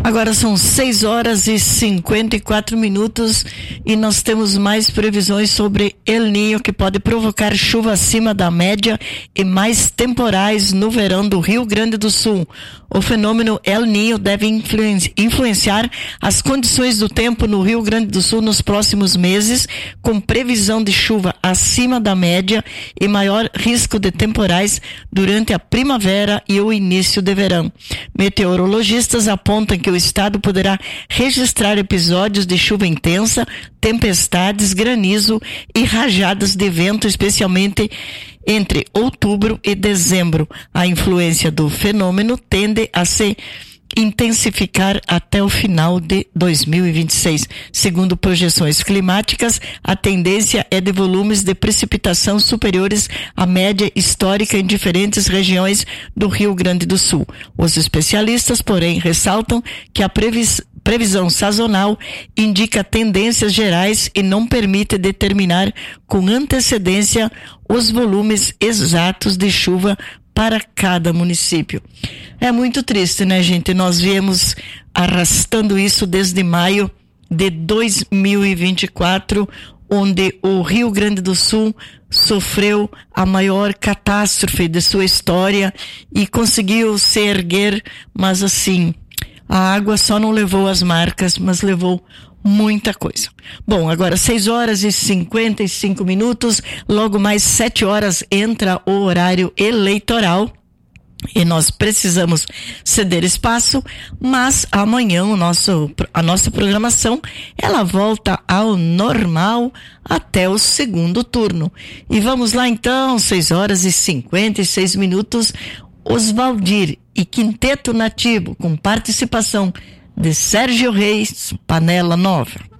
Agora são 6h54 e nós temos mais previsões sobre El Niño, que pode provocar chuva acima da média e mais temporais no verão do Rio Grande do Sul. O fenômeno El Niño deve influenciar as condições do tempo no Rio Grande do Sul nos próximos meses, com previsão de chuva acima da média e maior risco de temporais durante a primavera e o início de verão. Meteorologistas apontam que o estado poderá registrar episódios de chuva intensa, tempestades, granizo e rajadas de vento, especialmente entre outubro e dezembro. A influência do fenômeno tende a se intensificar até o final de 2026. Segundo projeções climáticas, a tendência é de volumes de precipitação superiores à média histórica em diferentes regiões do Rio Grande do Sul. Os especialistas, porém, ressaltam que a previsão sazonal indica tendências gerais e não permite determinar com antecedência os volumes exatos de chuva para cada município. É muito triste, né, gente? Nós viemos arrastando isso desde maio de 2024, onde o Rio Grande do Sul sofreu a maior catástrofe de sua história e conseguiu se erguer, mas assim, a água só não levou as marcas, mas levou muita coisa. Bom, agora 6h55, logo mais 7h entra o horário eleitoral e nós precisamos ceder espaço, mas amanhã a nossa programação, ela volta ao normal até o segundo turno. E vamos lá então, 6h56, Oswaldir e Quinteto Nativo, com participação de Sérgio Reis, Panela Nova.